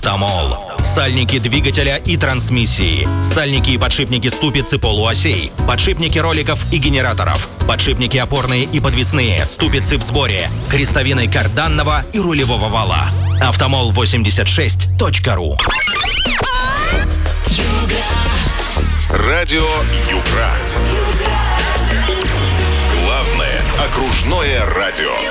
Автомол. Сальники двигателя и трансмиссии. Сальники и подшипники ступиц и полуосей. Подшипники роликов и генераторов. Подшипники опорные и подвесные. Ступицы в сборе. Крестовины карданного и рулевого вала. Автомол86.ру. Радио Югра. Главное окружное радио.